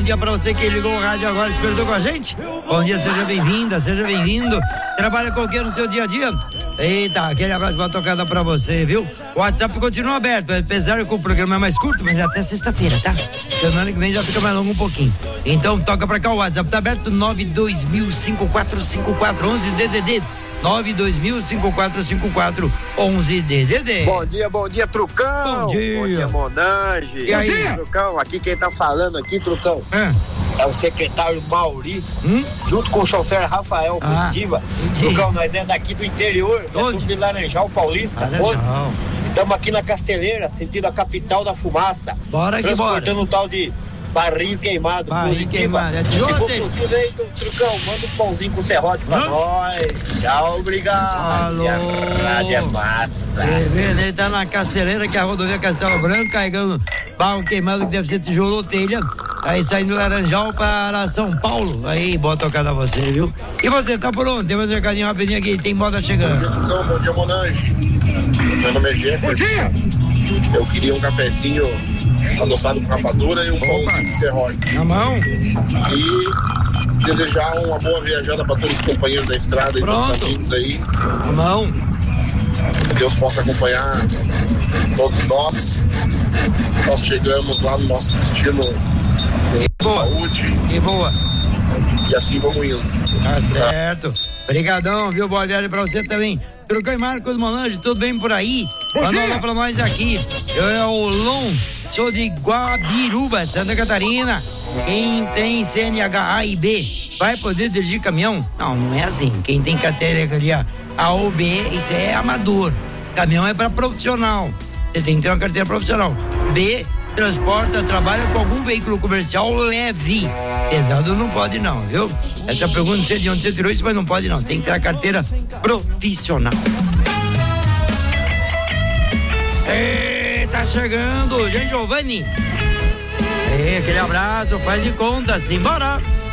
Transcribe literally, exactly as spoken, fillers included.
dia pra você que ligou o rádio agora e despertou com a gente. Bom dia, seja bem-vinda, seja bem-vindo. Trabalha com o que no seu dia a dia? Eita, aquele abraço pra tocada pra você, viu? O WhatsApp continua aberto, apesar que o programa é mais curto, mas é até sexta-feira, tá? Semana que vem já fica mais longo um pouquinho. Então toca pra cá, o WhatsApp tá aberto, nove dois mil, cinco quatro cinco quatro, onze D D D. nove dois mil, cinco quatro cinco quatro, onze D D D. Bom dia, bom dia, Trucão. Bom dia. Bom dia, Monange. E aí? Bom dia, Trucão, aqui quem tá falando aqui, Trucão, É, é o secretário Mauri, hum? junto com o chofer Rafael Ah, Positiva. entendi. Trucão, nós é daqui do interior, é Onde? sul de Laranjal Paulista. Laranjal. Estamos aqui na Casteleira, sentido a capital da fumaça. Bora que transportando bora. um tal de barrinho queimado. Barrinho Curitiba. queimado, é de Se for ontem. possível aí, Trucão, manda um pãozinho com serrote pra Hã? nós. Tchau, obrigado. Alô. E a rádio é massa. Quer ver, né? Ele tá na Casteleira, que é a rodovia Castelo Branco, carregando barro queimado, que deve ser tijolo ou telha. Aí saindo Laranjal para São Paulo. Aí, bota tocada você, viu? E você, tá por onde? Tem mais um recadinho rapidinho aqui, tem moda chegando. Bom dia, bom dia, Monange. Meu nome é Jefferson. Eu queria um cafezinho adoçado com rapadura e um pão de serrote. Na mão? E desejar uma boa viajada para todos os companheiros da estrada e todos os Pronto. amigos aí. Na mão? Que Deus possa acompanhar todos nós. Nós chegamos lá no nosso destino com boa. saúde Que boa. e assim vamos indo. Tá certo. Obrigadão, viu? Boa viagem pra você também. Trucão e Marcos Monange, tudo bem por aí? Manda um alô pra nós aqui. Eu é o Lon, sou de Guabiruba, Santa Catarina. Quem tem C N H A e B vai poder dirigir caminhão? Não, não é assim. Quem tem categoria A ou B, isso é amador. Caminhão é pra profissional. Você tem que ter uma carteira profissional. B, transporta, trabalha com algum veículo comercial leve. Pesado não pode não, viu? Essa pergunta não sei de onde você tirou isso, mas não pode não. Tem que ter a carteira profissional. Ei, tá chegando, Jean Giovanni. Ei, aquele abraço, faz de conta, simbora.